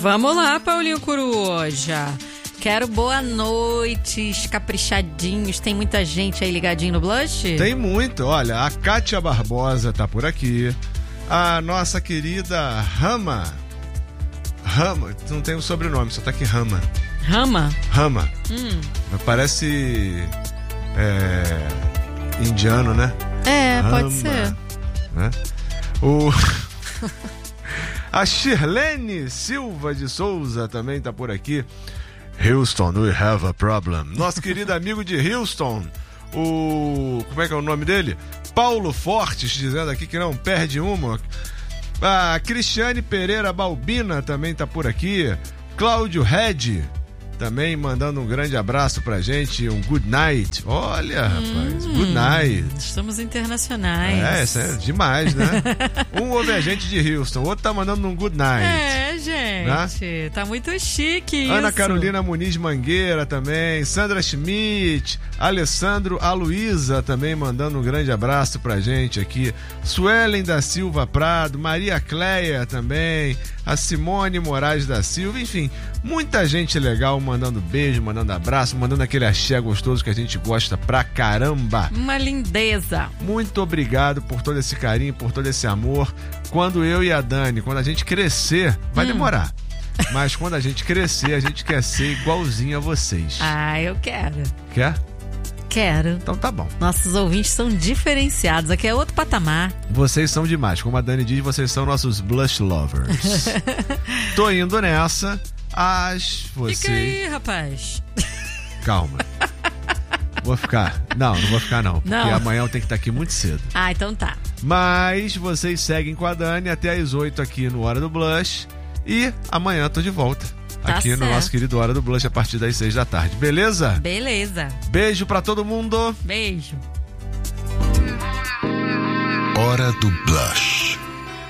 Vamos lá, Paulinho Coruja. Quero boa noite, caprichadinhos. Tem muita gente aí ligadinho no Blush? Tem muito. Olha, a Kátia Barbosa tá por aqui. A nossa querida Rama, não tem um sobrenome, só tá aqui Rama. Rama. Parece indiano, né? Rama, pode ser. Né? A Shirlene Silva de Souza também tá por aqui. Houston, we have a problem. Nosso querido amigo de Houston, como é que é o nome dele? Paulo Fortes, dizendo aqui que não perde uma. A Cristiane Pereira Balbina também tá por aqui. Cláudio Red também mandando um grande abraço pra gente, um good night. Olha, rapaz, good night. Estamos internacionais. Isso é demais, né? Um ouve a gente de Houston, o outro tá mandando um good night. Gente, né? Tá muito chique isso. Ana Carolina Muniz Mangueira também, Sandra Schmidt, Alessandro Aloísa também mandando um grande abraço pra gente aqui. Suelen da Silva Prado, Maria Cleia também, a Simone Moraes da Silva, enfim, muita gente legal mandando beijo, mandando abraço, mandando aquele axé gostoso que a gente gosta pra caramba. Uma lindeza. Muito obrigado por todo esse carinho, por todo esse amor. Quando eu e a Dani, quando a gente crescer, vai demorar. Mas quando a gente crescer, a gente quer ser igualzinho a vocês. Eu quero. Quer? Quero. Então tá bom. Nossos ouvintes são diferenciados. Aqui é outro patamar. Vocês são demais. Como a Dani diz, vocês são nossos blush lovers. Tô indo nessa. Fica aí, rapaz. Calma. Vou ficar. Não vou ficar não. Porque amanhã eu tenho que estar aqui muito cedo. Então tá. Mas vocês seguem com a Dani até às 8 aqui no Hora do Blush. E amanhã tô de volta. Aqui no nosso querido Hora do Blush a partir das 6 da tarde. Beleza? Beleza. Beijo pra todo mundo. Beijo. Hora do Blush.